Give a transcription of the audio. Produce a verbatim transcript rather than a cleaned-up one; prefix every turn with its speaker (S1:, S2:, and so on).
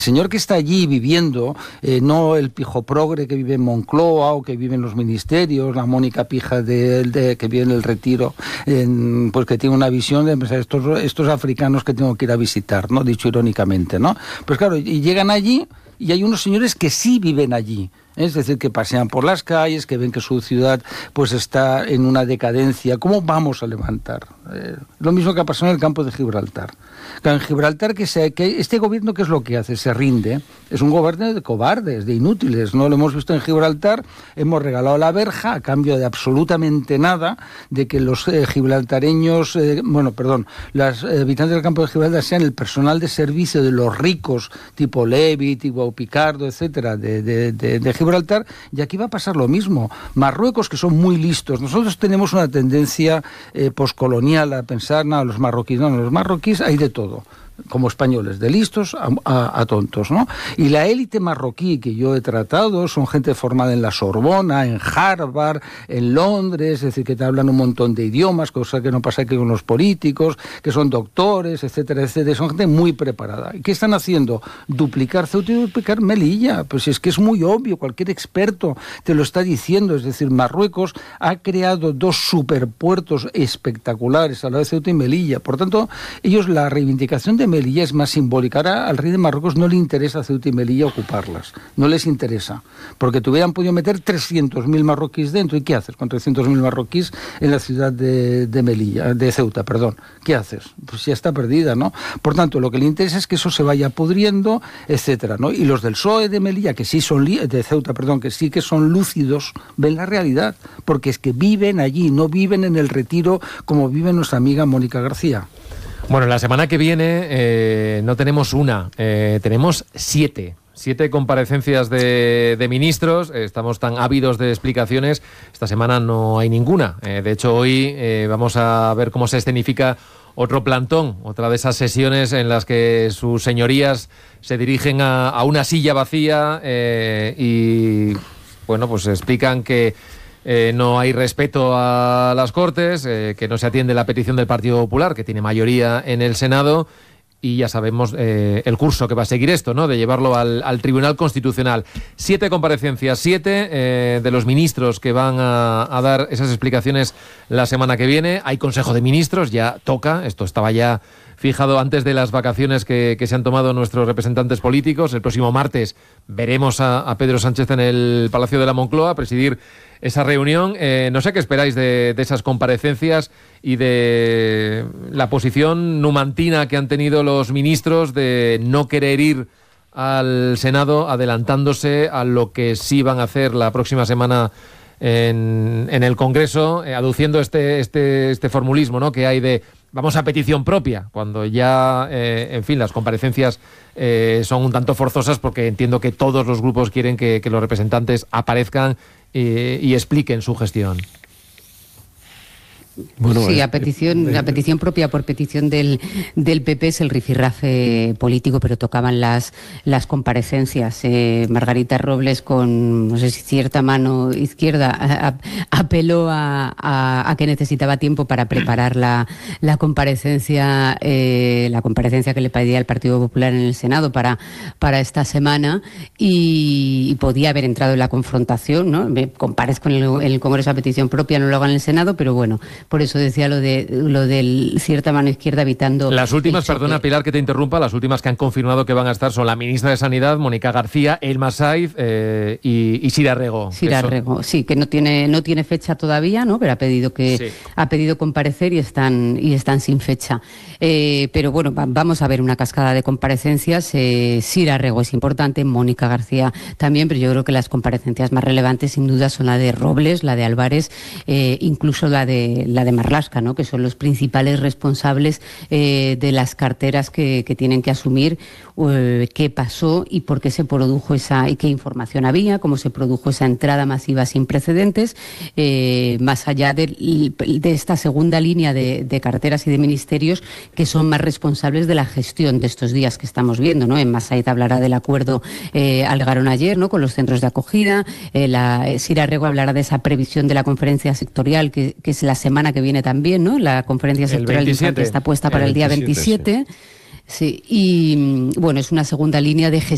S1: señor que está allí viviendo, eh, no el pijo progre que vive en Moncloa o que vive en los ministerios, la Mónica pija de, de, que vive en el Retiro, en, pues que tiene una visión de pues, estos, estos africanos que tengo que ir a visitar, ¿no? Dicho irónicamente, ¿no? Pues claro, y llegan allí y hay unos señores que sí viven allí. Es decir, que pasean por las calles, que ven que su ciudad pues está en una decadencia. ¿Cómo vamos a levantar? Eh, lo mismo que ha pasado en el campo de Gibraltar. En Gibraltar, que, se, que este gobierno, ¿qué es lo que hace? Se rinde. Es un gobierno de cobardes, de inútiles. No lo hemos visto en Gibraltar. Hemos regalado la verja a cambio de absolutamente nada, de que los eh, gibraltareños, eh, bueno, perdón, los eh, habitantes del campo de Gibraltar sean el personal de servicio de los ricos, tipo Levy, tipo Picardo, etcétera, de, de, de, de Gibraltar, y aquí va a pasar lo mismo. Marruecos, que son muy listos. Nosotros tenemos una tendencia eh, poscolonial a pensar, no, los marroquíes, no, los marroquíes hay de todo, como españoles, de listos a, a, a tontos, ¿no? Y la élite marroquí que yo he tratado son gente formada en la Sorbona, en Harvard, en Londres, es decir, que te hablan un montón de idiomas, cosa que no pasa aquí con los políticos, que son doctores, etcétera, etcétera, son gente muy preparada. ¿Y qué están haciendo? Duplicar Ceuta y duplicar Melilla. Pues es que es muy obvio, cualquier experto te lo está diciendo, es decir, Marruecos ha creado dos superpuertos espectaculares a la de Ceuta y Melilla. Por tanto, ellos, la reivindicación de Melilla es más simbólica. Ahora al rey de Marruecos no le interesa Ceuta y Melilla ocuparlas, no les interesa, porque te hubieran podido meter trescientos mil marroquíes dentro. ¿Y qué haces con trescientos mil marroquíes en la ciudad de, de Melilla, de Ceuta, perdón? ¿Qué haces? Pues ya está perdida, ¿no? Por tanto, lo que le interesa es que eso se vaya pudriendo, etcétera, ¿no? Y los del P S O E de Melilla, que sí son, de Ceuta, perdón, que sí que son lúcidos, ven la realidad, porque es que viven allí, no viven en el Retiro como vive nuestra amiga Mónica García.
S2: Bueno, la semana que viene eh, no tenemos una, eh, tenemos siete. Siete comparecencias de, de ministros. Estamos tan ávidos de explicaciones. Esta semana no hay ninguna. Eh, de hecho, hoy eh, vamos a ver cómo se escenifica otro plantón, otra de esas sesiones en las que sus señorías se dirigen a, a una silla vacía eh, y, bueno, pues explican que Eh, no hay respeto a las Cortes, eh, que no se atiende la petición del Partido Popular, que tiene mayoría en el Senado, y ya sabemos eh, el curso que va a seguir esto, ¿no? De llevarlo al, al Tribunal Constitucional. Siete comparecencias, siete eh, de los ministros que van a, a dar esas explicaciones la semana que viene. Hay Consejo de Ministros, ya toca, esto estaba ya fijado antes de las vacaciones que, que se han tomado nuestros representantes políticos. El próximo martes veremos a, a Pedro Sánchez en el Palacio de la Moncloa presidir esa reunión. Eh, no sé qué esperáis de, de esas comparecencias y de la posición numantina que han tenido los ministros de no querer ir al Senado, adelantándose a lo que sí van a hacer la próxima semana en, en el Congreso, eh, aduciendo este, este, este formulismo, ¿no?, que hay de vamos a petición propia, cuando ya, eh, en fin, las comparecencias eh, son un tanto forzosas, porque entiendo que todos los grupos quieren que, que los representantes aparezcan eh, y expliquen su gestión.
S3: Bueno, sí, a petición, eh, a petición propia por petición del, del P P es el rifirrafe político, pero tocaban las, las comparecencias. Eh, Margarita Robles, con no sé si cierta mano izquierda, a, a, apeló a, a, a que necesitaba tiempo para preparar la, la comparecencia, eh, la comparecencia que le pedía el Partido Popular en el Senado para, para esta semana, y, y podía haber entrado en la confrontación, ¿no? Me comparezco en el, en el Congreso a petición propia, no lo hago en el Senado, pero bueno. Por eso decía lo de lo del cierta mano izquierda evitando...
S2: Las últimas, perdona Pilar que te interrumpa, las últimas que han confirmado que van a estar son la ministra de Sanidad, Mónica García, Elma Saiz eh, y, y Sira Rego.
S3: Sira Rego, sí, que no tiene no tiene fecha todavía, ¿no? Pero ha pedido que sí. ha pedido comparecer y están y están sin fecha. Eh, pero bueno, va, vamos a ver una cascada de comparecencias. Eh, Sira Rego es importante, Mónica García también, pero yo creo que las comparecencias más relevantes sin duda son la de Robles, la de Álvarez, eh, incluso la de la de Marlaska, ¿no?, que son los principales responsables eh, de las carteras que, que tienen que asumir, eh, qué pasó y por qué se produjo esa, y qué información había, cómo se produjo esa entrada masiva sin precedentes, eh, más allá de, de esta segunda línea de, de carteras y de ministerios que son más responsables de la gestión de estos días que estamos viendo, ¿no? Elma Saiz hablará del acuerdo eh, al Garón ayer, ¿no?, con los centros de acogida, eh, la, eh, Sira Rego hablará de esa previsión de la conferencia sectorial que, que es la semana que viene también, ¿no? La conferencia sectorial que está puesta para el, el día veintisiete. Sí. Sí, y bueno, es una segunda línea de gestión